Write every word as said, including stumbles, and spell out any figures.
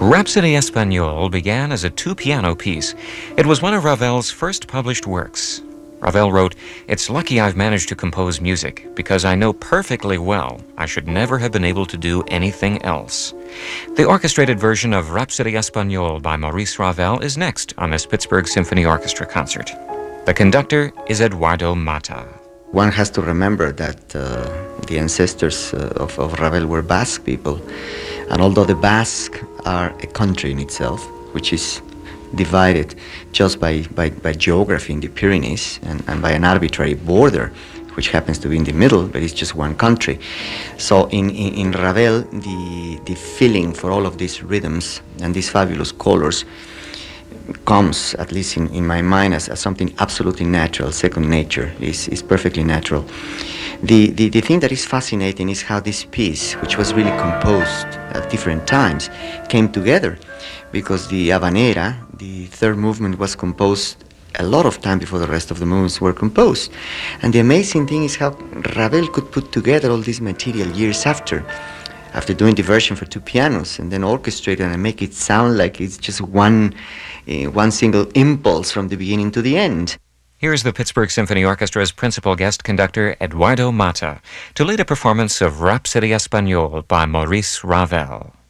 Rhapsody Espagnole began as a two-piano piece. It was one of Ravel's first published works. Ravel wrote, "It's lucky I've managed to compose music, because I know perfectly well I should never have been able to do anything else." The orchestrated version of Rhapsody Espagnole by Maurice Ravel is next on this Pittsburgh Symphony Orchestra concert. The conductor is Eduardo Mata. One has to remember that uh, the ancestors uh, of, of Ravel were Basque people. And although the Basque are a country in itself, which is divided just by, by, by geography in the Pyrenees and, and by an arbitrary border, which happens to be in the middle, but it's just one country. So in, in, in Ravel, the, the feeling for all of these rhythms and these fabulous colors comes, at least in, in my mind, as, as something absolutely natural, second nature, is, is perfectly natural. The, the, the thing that is fascinating is how this piece, which was really composed at different times, came together, because the Habanera, the third movement, was composed a lot of time before the rest of the movements were composed. And the amazing thing is how Ravel could put together all this material years after, after doing the version for two pianos, and then orchestrate it and make it sound like it's just one, uh, one single impulse from the beginning to the end. Here's the Pittsburgh Symphony Orchestra's principal guest conductor, Eduardo Mata, to lead a performance of Rhapsody Espagnole by Maurice Ravel.